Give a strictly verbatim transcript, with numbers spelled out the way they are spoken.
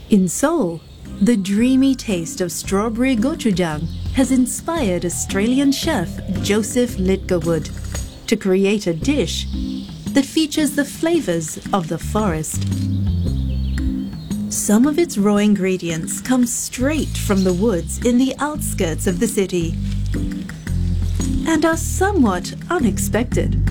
In Seoul, the dreamy taste of strawberry gochujang has inspired Australian chef Joseph Lidgerwood to create a dish that features the flavors of the forest. Some of its raw ingredients come straight from the woods in the outskirts of the city and are somewhat unexpected.